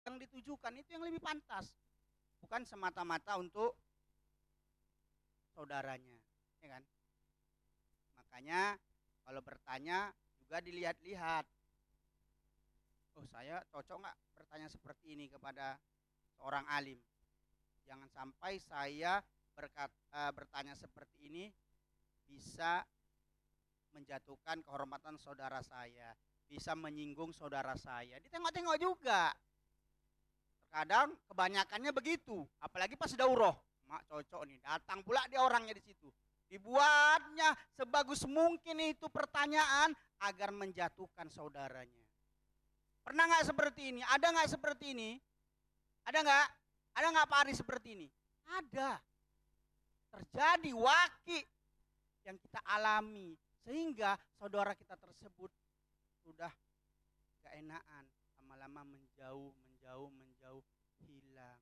yang ditujukan itu yang lebih pantas, bukan semata-mata untuk saudaranya, ya kan? Makanya kalau bertanya juga dilihat-lihat. Oh, saya cocok nggak bertanya seperti ini kepada seorang alim? Jangan sampai saya bertanya seperti ini bisa menjatuhkan kehormatan saudara saya, bisa menyinggung saudara saya. Ditengok-tengok juga. Terkadang kebanyakannya begitu, apalagi pas daurah. Mak cocok nih, datang pula dia orangnya di situ. Dibuatnya sebagus mungkin itu pertanyaan agar menjatuhkan saudaranya. Pernah nggak seperti ini? Ada nggak seperti ini? Ada nggak? Ada nggak Pak Ari seperti ini? Ada. Terjadi waki yang kita alami sehingga saudara kita tersebut sudah gak enakan, lama-lama menjauh, hilang.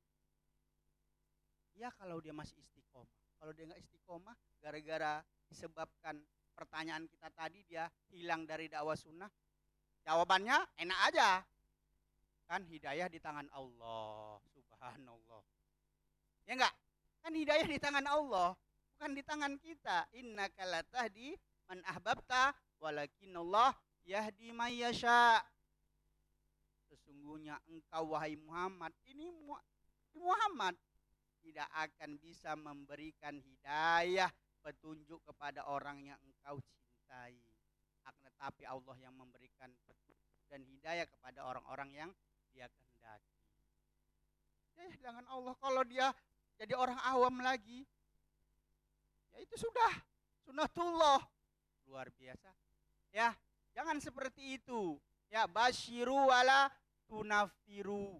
Ya kalau dia masih istiqomah. Kalau dia nggak istiqomah, gara-gara disebabkan pertanyaan kita tadi dia hilang dari dakwah sunnah, jawabannya enak aja. Kan hidayah di tangan Allah, subhanallah. Ya enggak? Kan hidayah di tangan Allah, bukan di tangan kita. Innaka latahdi man ahbabta walakinallah yahdi may yasha. Sesungguhnya engkau wahai Muhammad, ini Muhammad tidak akan bisa memberikan hidayah petunjuk kepada orang yang engkau cintai. Akan tetapi Allah yang memberikan petunjuk dan hidayah kepada orang-orang yang dia kehendaki. Ya dengan Allah, kalau dia jadi orang awam lagi, ya itu sudah sunatullah, luar biasa. Ya, jangan seperti itu. Ya, basyiru wala tunafiru.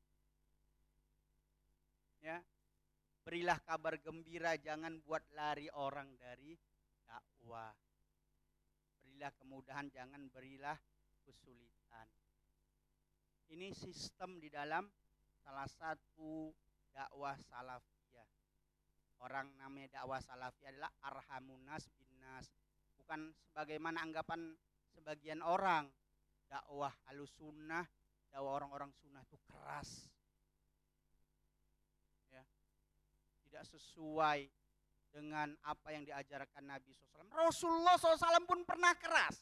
Ya, berilah kabar gembira, jangan buat lari orang dari dakwah. Berilah kemudahan, jangan berilah kesulitan. Ini sistem di dalam salah satu dakwah salafiyah. Orang namanya dakwah salafiyah adalah arhamunas binnas. Bukan sebagaimana anggapan sebagian orang. Dakwah alusunnah, dakwah orang-orang sunnah itu keras. Ya, tidak sesuai dengan apa yang diajarkan Nabi SAW. Rasulullah SAW pun pernah keras.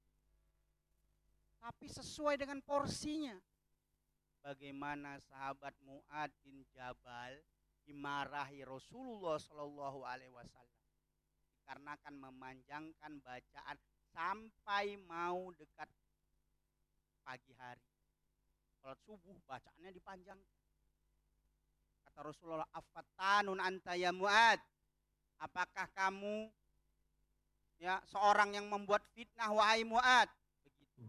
Tapi sesuai dengan porsinya. Bagaimana sahabat Mu'ad bin Jabal dimarahi Rasulullah SAW dikarenakan memanjangkan bacaan sampai mau dekat pagi hari. Salat subuh bacaannya dipanjangkan. Kata Rasulullah, afattanun anta ya Mu'ad, apakah kamu ya seorang yang membuat fitnah wahai Mu'ad? Begitu.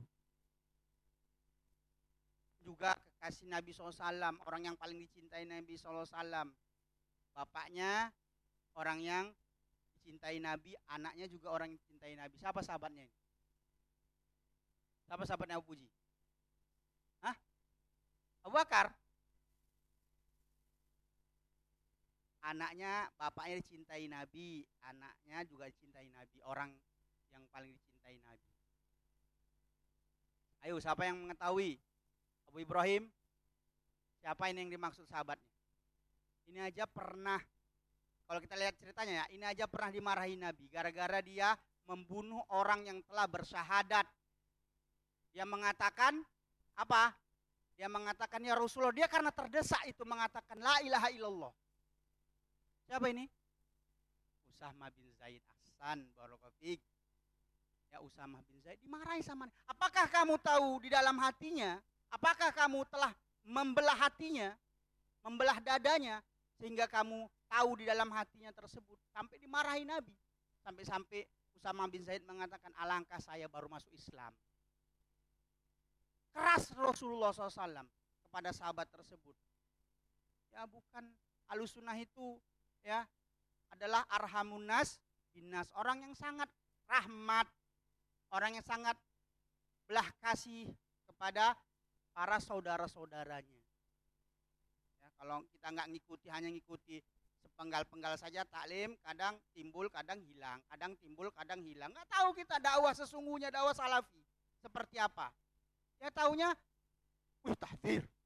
Juga kekasih Nabi SAW, orang yang paling dicintai Nabi SAW, bapaknya orang yang dicintai Nabi, anaknya juga orang yang dicintai Nabi. Siapa sahabatnya ini? Siapa sahabatnya Abu Puji? Hah? Abu Bakar. Anaknya, bapaknya dicintai Nabi, anaknya juga dicintai Nabi, orang yang paling dicintai Nabi. Ayo, siapa yang mengetahui? Abu Ibrahim, siapa ini yang dimaksud sahabatnya? Ini aja pernah, kalau kita lihat ceritanya ya, ini aja pernah dimarahi Nabi gara-gara dia membunuh orang yang telah bersyahadat. Dia mengatakan apa? Dia mengatakan ya Rasulullah, dia karena terdesak itu mengatakan la ilaha illallah. Siapa ini? Usamah bin Zaid Ahsan Barokafik. Ya Usamah bin Zaid dimarahi sama. Apakah kamu tahu di dalam hatinya? Apakah kamu telah membelah hatinya, membelah dadanya, sehingga kamu tahu di dalam hatinya tersebut? Sampai dimarahi Nabi. Sampai-sampai Usamah bin Zaid mengatakan alangkah saya baru masuk Islam. Keras Rasulullah SAW kepada sahabat tersebut. Ya bukan, alusunnah itu ya adalah arhamunas binnas, orang yang sangat rahmat, orang yang sangat belah kasih kepada para saudara-saudaranya. Ya, kalau kita nggak ngikuti, hanya ngikuti sepenggal-penggal saja taklim, kadang timbul, kadang hilang, kadang timbul, kadang hilang. Nggak tahu kita dakwah sesungguhnya, dakwah salafi seperti apa. Ya taunya, wih tahfir,